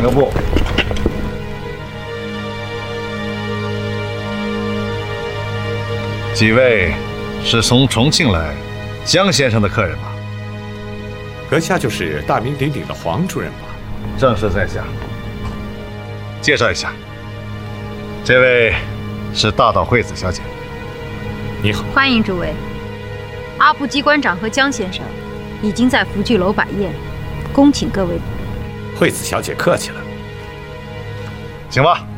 个步。几位是从重庆来江先生的客人吗？ 阁下就是大名鼎鼎的黄主任吧？ 正是在下。介绍一下，这位是大岛惠子小姐。 你好， 欢迎诸位。阿部机关长和江先生已经在福聚楼摆宴，恭请各位。 惠子小姐客气了。 请吧。